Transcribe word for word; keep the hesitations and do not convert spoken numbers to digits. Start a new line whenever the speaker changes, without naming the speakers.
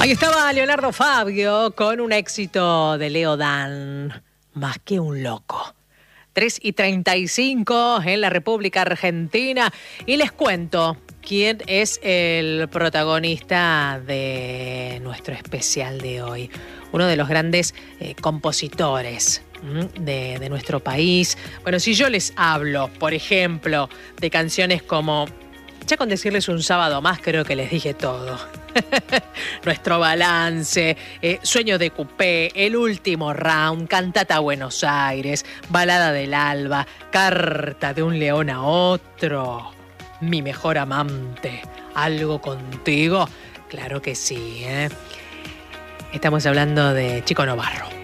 Ahí estaba Leonardo Fabio con un éxito de Leo Dan, Más que un loco. tres y treinta y cinco en la República Argentina. Y les cuento quién es el protagonista de nuestro especial de hoy. Uno de los grandes eh, compositores de, de nuestro país. Bueno, si yo les hablo, por ejemplo, de canciones como... Ya con decirles un sábado más creo que les dije todo. Nuestro balance, eh, Sueño de Cupé, El último round, Cantata a Buenos Aires, Balada del Alba, Carta de un león a otro, Mi mejor amante, Algo contigo. Claro que sí, ¿eh? Estamos hablando de Chico Novarro.